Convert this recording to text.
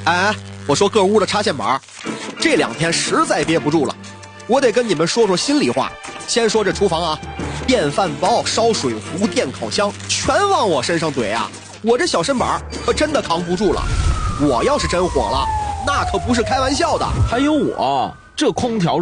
哎，我说各屋的插线板，这2天实在憋不住了，我得跟你们说说心里话。先说这厨房啊，电饭煲、烧水壶、电烤箱全往我身上怼啊，我这小身板可真的扛不住了。我要是真火了，那可不是开玩笑的。 还有我这空调